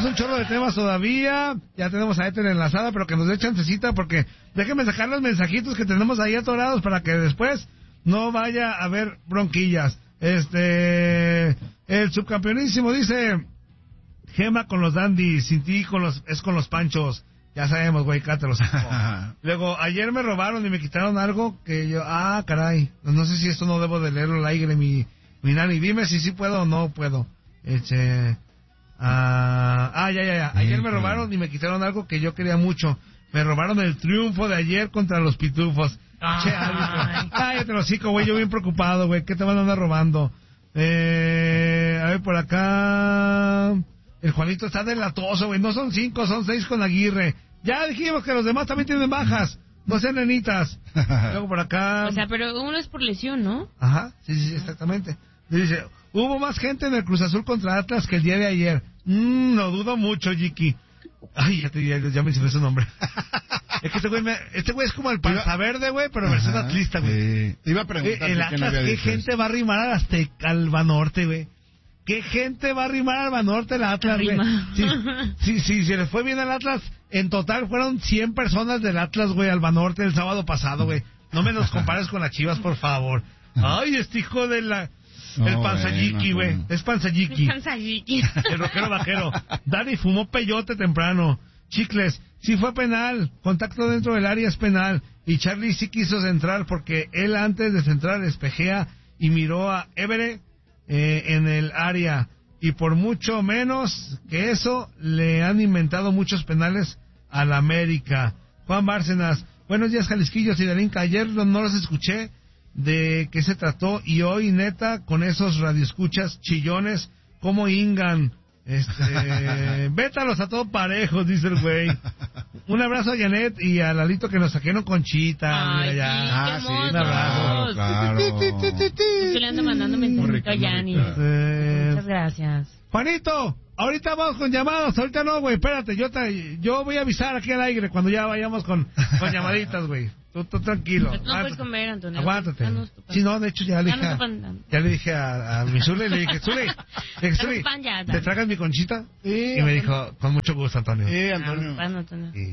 un chorro de temas todavía. Ya tenemos a Ethel enlazada, pero que nos dé chancecita porque déjenme sacar los mensajitos que tenemos ahí atorados para que después no vaya a haber bronquillas. El subcampeonísimo dice: Gema con los dandies, sin ti es con los panchos. Ya sabemos, güey, cátelos. Luego, ayer me robaron y me quitaron algo que yo... caray. No sé si esto no debo de leerlo al aire, mi nani. Dime si sí puedo o no puedo. Ya. Ayer me robaron y me quitaron algo que yo quería mucho. Me robaron el triunfo de ayer contra los pitufos. Cállate los hocico, güey, yo bien preocupado, güey. ¿Qué te van a andar robando? A ver, por acá... El Juanito está delatoso, güey. No son 5, son 6 con Aguirre. Ya dijimos que los demás también tienen bajas. No sean nenitas. Luego por acá... O sea, pero uno es por lesión, ¿no? Ajá, sí, exactamente. Dice, hubo más gente en el Cruz Azul contra Atlas que el día de ayer. No dudo mucho, Jiki. Ay, ya me hice su nombre. Es que este güey es como el Panza Verde, güey, pero versión atlista, güey. Te iba a preguntar. El Atlas, ¿qué gente va a arrimar al Banorte, güey? ¿Qué gente va a arrimar al Banorte el Atlas, güey? Sí, se le fue bien al Atlas. En total fueron 100 personas del Atlas, güey, al Banorte el sábado pasado, güey. No me los compares con las Chivas, por favor. Ay, este hijo de la... El panzayiki, güey. Es panzayiki. El rockero vaquero. Dani fumó peyote temprano. Chicles, sí fue penal. Contacto dentro del área es penal. Y Charlie sí quiso centrar porque él antes de centrar espejea y miró a Évere en el área. Y por mucho menos que eso, le han inventado muchos penales a la América. Juan Bárcenas, buenos días, Jalisquillos y Darinka. Ayer no los escuché de qué se trató y hoy, neta, con esos radioescuchas chillones, ¿cómo hingan? Vétalos a todos parejos, dice el güey. Un abrazo a Janet y a Lalito que nos saqueron Conchita. Ay, mira ya. sí, Un abrazo. Claro. Yo le ando mandando mensajito a Yanni. Muchas gracias. Juanito, ahorita vamos con llamadas, ahorita no, güey, espérate, yo voy a avisar aquí al aire cuando ya vayamos con llamaditas, güey. Tú tranquilo. No puedes comer, Antonio. Aguántate. Sí, no, de hecho ya le dije a mi Zuli, le dije, Zuli, ¿te tragas mi Conchita? Sí, y me dijo, con mucho gusto, Antonio. Sí, Antonio. Bueno, Antonio. Y,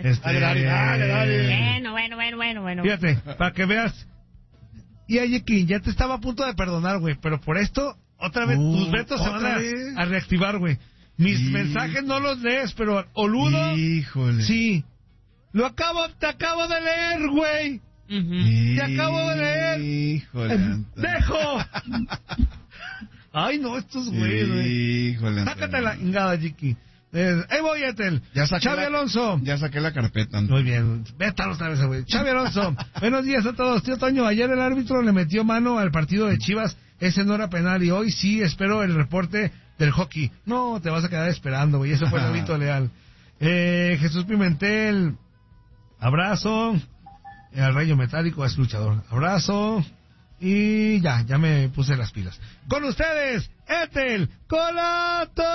Dale. Bueno. Fíjate, para que veas. Y Ayeki, ya te estaba a punto de perdonar, güey, pero por esto, otra vez, tus vetos se van a reactivar, güey. Mis mensajes no los lees, pero Oludo, híjole. sí. Te acabo de leer, güey. Te acabo de leer. Híjole. ¡Dejo! Ay, no, estos güeyes, güey. Híjole. Sácate la ingada, Jiki. Ahí voy, Etel. Xavi Alonso. Ya saqué la carpeta. Muy bien. Vétalo otra vez, güey. Xavi Alonso. Buenos días a todos. Tío Toño, ayer el árbitro le metió mano al partido de Chivas. Ese no era penal y hoy sí espero el reporte del hockey. No, te vas a quedar esperando, güey. Ese fue el árbitro leal. Jesús Pimentel. Abrazo. El rayo metálico es luchador. Abrazo. Y ya me puse las pilas. Con ustedes, Ethel Colato.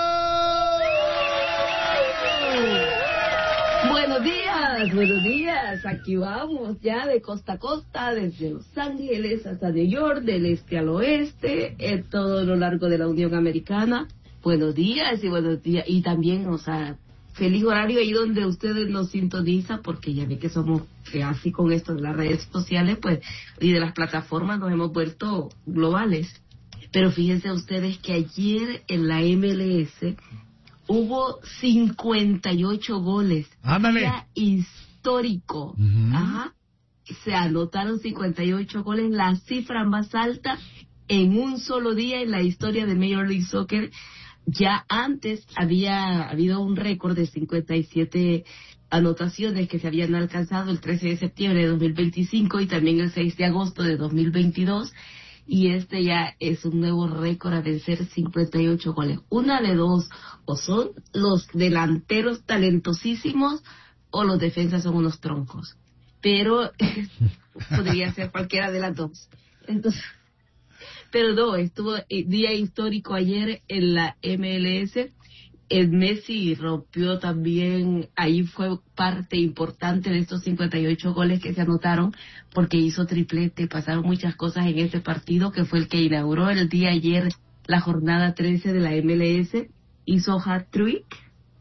Buenos días. Aquí vamos ya de costa a costa, desde Los Ángeles hasta New York, del este al oeste, todo lo largo de la Unión Americana. Buenos días. Y también, feliz horario ahí donde ustedes nos sintonizan, porque ya ve que somos así con esto de las redes sociales, pues, y de las plataformas nos hemos vuelto globales. Pero fíjense ustedes que ayer en la MLS hubo 58 goles. ¡Ándale! Día histórico. Uh-huh. Ajá. Se anotaron 58 goles, la cifra más alta en un solo día en la historia de Major League Soccer. Ya antes había habido un récord de 57 anotaciones que se habían alcanzado el 13 de septiembre de 2025 y también el 6 de agosto de 2022. Y este ya es un nuevo récord a vencer, 58 goles. Una de dos, o son los delanteros talentosísimos o los defensas son unos troncos. Pero podría ser cualquiera de las dos. Entonces... Pero no, estuvo día histórico ayer en la MLS. El Messi rompió también, ahí fue parte importante de estos 58 goles que se anotaron, porque hizo triplete. Pasaron muchas cosas en ese partido, que fue el que inauguró el día ayer la jornada 13 de la MLS. Hizo hat-trick,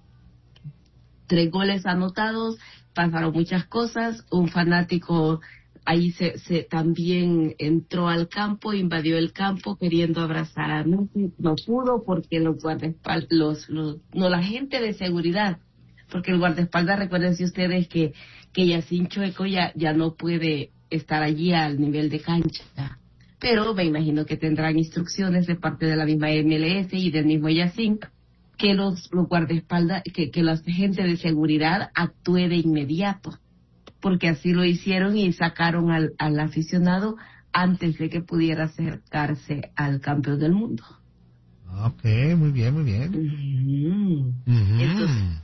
3 goles anotados, pasaron muchas cosas, un fanático ahí se también entró al campo, invadió el campo queriendo abrazar a Messi, no pudo porque los guardaespaldas, la gente de seguridad, porque el guardaespaldas, recuérdense ustedes que Yacine Choueco ya no puede estar allí al nivel de cancha, pero me imagino que tendrán instrucciones de parte de la misma MLS y del mismo Yacine, que los guardaespaldas, que la gente de seguridad actúe de inmediato, porque así lo hicieron y sacaron al aficionado antes de que pudiera acercarse al campeón del mundo. Ok, muy bien, muy bien. Entonces,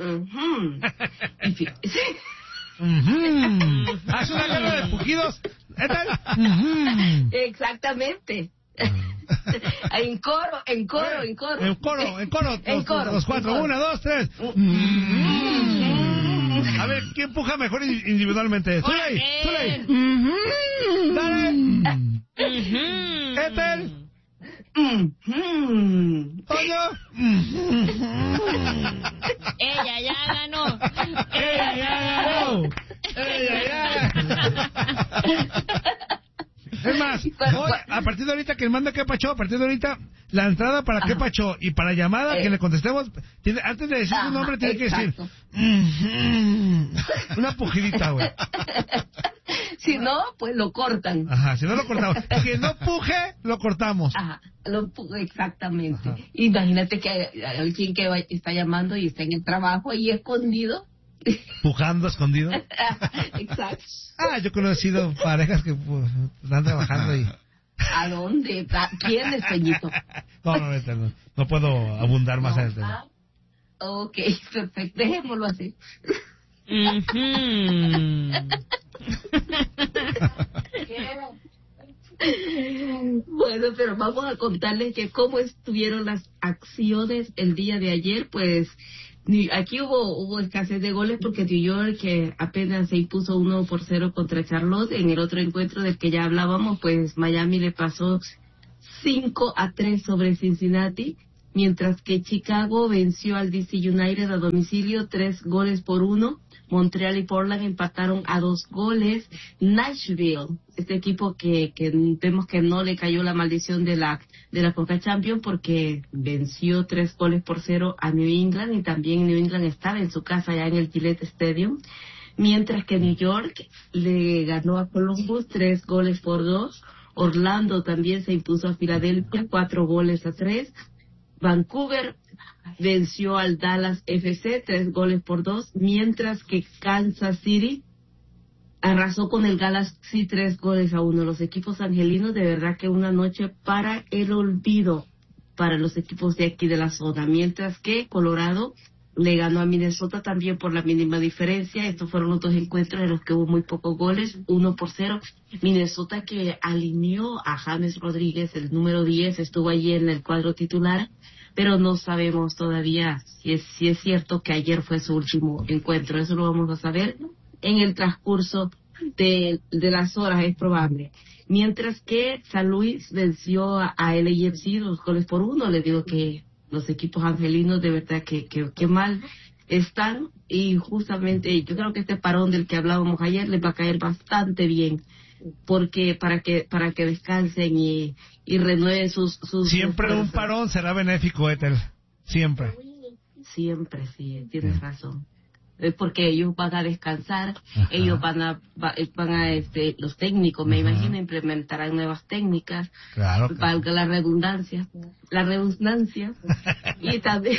Haz una guerra de pujidos. Exactamente. En coro. Los 4, 1, 2, 3. A ver, ¿quién puja mejor individualmente? Zuley. Dale. Ethel. Toño. Ella ya ganó. Es más, hoy, a partir de ahorita que manda Qué Pacho, a partir de ahorita, la entrada para Qué Pacho y para llamada que le contestemos, antes de decir su nombre tiene que decir una pujidita, güey. Si no, pues lo cortan. Ajá, si no lo cortamos. Que no puje, lo cortamos. Ajá, exactamente. Ajá. Imagínate que hay alguien que está llamando y está en el trabajo ahí escondido. Pujando escondido. Exacto. Yo he conocido parejas que están trabajando y... ¿A dónde? ¿Quién es, Peñito? No puedo abundar más en el tema. Ok, perfecto. Dejémoslo así. Bueno, pero vamos a contarles que cómo estuvieron las acciones el día de ayer. Pues aquí hubo escasez de goles porque New York, que apenas se impuso 1-0 contra Charlotte. En el otro encuentro del que ya hablábamos, pues Miami le pasó 5-3 sobre Cincinnati, mientras que Chicago venció al DC United a domicilio 3-1. Montreal y Portland empataron a 2 goles. Nashville, este equipo que vemos que no le cayó la maldición de la Conca Champions, porque venció 3-0 a New England, y también New England estaba en su casa ya en el Gillette Stadium, mientras que New York le ganó a Columbus 3-2. Orlando también se impuso a Filadelfia 4-3. Vancouver venció al Dallas FC 3-2, mientras que Kansas City arrasó con el Galaxy 3-1. Los equipos angelinos, de verdad que una noche para el olvido para los equipos de aquí de la zona, mientras que Colorado le ganó a Minnesota también por la mínima diferencia. Estos fueron los 2 encuentros en los que hubo muy pocos goles, 1-0. Minnesota, que alineó a James Rodríguez, el número 10, estuvo allí en el cuadro titular, pero no sabemos todavía si es cierto que ayer fue su último encuentro. Eso lo vamos a saber en el transcurso de las horas, es probable. Mientras que San Luis venció a LAFC 2-1. Les digo que los equipos angelinos de verdad que mal están, y justamente yo creo que este parón del que hablábamos ayer les va a caer bastante bien, porque para que descansen y renueven sus siempre un parón será benéfico, Ethel, siempre sí, tienes razón. Es porque ellos van a descansar. Ajá. Ellos van a los técnicos, me imagino, implementarán nuevas técnicas, claro. Valga la redundancia y también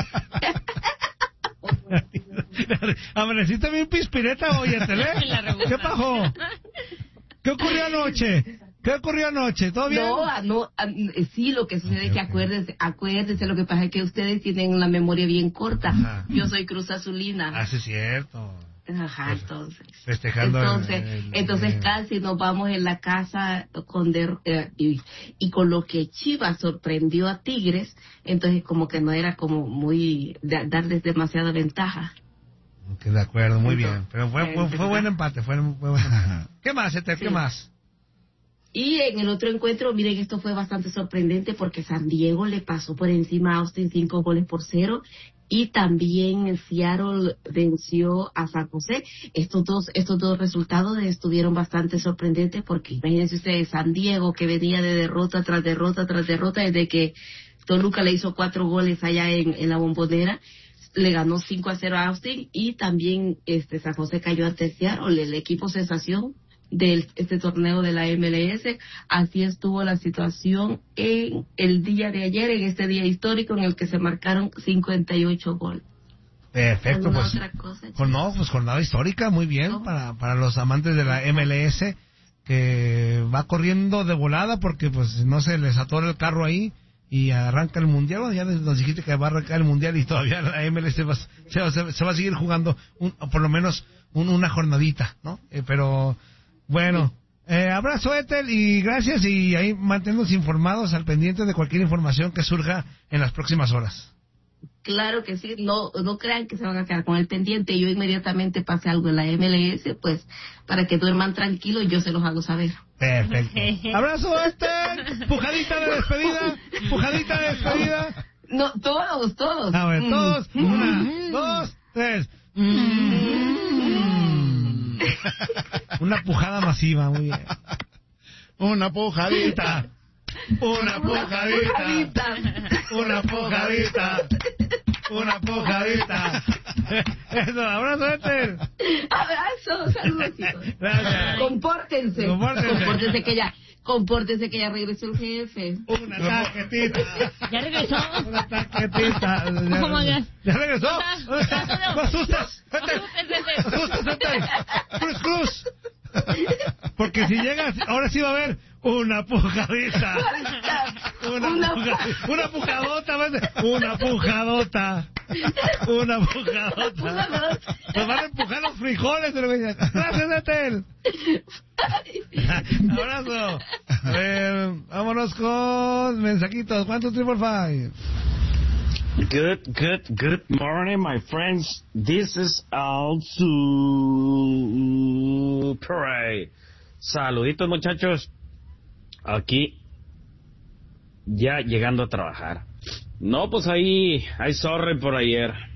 amaneciste bien pispireta hoy, Ethel, ¿qué pasó? ¿Qué ocurrió anoche? ¿Todo bien? Sí, lo que sucede es que acuérdense, lo que pasa es que ustedes tienen la memoria bien corta. Ajá. Yo soy Cruz Azulina. Sí, es cierto. Ajá, entonces. Festejando. Entonces casi nos vamos en la casa y con lo que Chivas sorprendió a Tigres, entonces como que no era como muy darles demasiada ventaja. Ok, de acuerdo, muy bien. Pero fue buen empate, fue buen empate. ¿Qué más, Ethel? ¿Qué más? Y en el otro encuentro, miren, esto fue bastante sorprendente porque San Diego le pasó por encima a Austin 5-0. y también Seattle venció a San José. Estos dos resultados estuvieron bastante sorprendentes porque imagínense ustedes, San Diego, que venía de derrota tras derrota tras derrota desde que Toluca le hizo 4 goles allá en la Bombonera, le ganó 5-0 a Austin, y también San José cayó ante Seattle, el equipo sensación de este torneo de la MLS. Así estuvo la situación en el día de ayer, en este día histórico en el que se marcaron 58 goles. Perfecto, pues, otra cosa, pues jornada histórica, muy bien, para los amantes de la MLS, que va corriendo de volada porque pues no se les atora el carro ahí y arranca el mundial. Bueno, ya nos dijiste que va a arrancar el mundial y todavía la MLS se va a seguir jugando por lo menos una jornadita, ¿no? Pero bueno, abrazo, Ethel, y gracias, y ahí manténnos informados al pendiente de cualquier información que surja en las próximas horas. Claro que sí, no crean que se van a quedar con el pendiente. Yo inmediatamente pase algo en la MLS, pues para que duerman tranquilos, yo se los hago saber. Perfecto. Abrazo, pujadita de despedida. No, todos. A ver, todos. 1, 2, 3. Una pujada masiva, muy bien. Una pujadita. Una pujadita. Eso, abrazo, Ethel. Abrazo, saludos, chicos. Gracias. Compórtense que ya regresó el jefe. Una tarjetita. ¿Ya regresó? Una tarjetita. ¿Cómo hagas? ¿Ya regresó? ¡No asustes! ¡¡Ethel! ¡Cruz! Porque si llegas, ahora sí va a haber una pujadita. Una pujadota. Nos van a empujar los frijoles. Gracias, Ethel. Abrazo. Vámonos con mensajitos. ¿Cuántos 555? Good morning, my friends. This is Al Super. Saluditos, muchachos. Aquí, ya llegando a trabajar. No, pues ahí sorry por ayer.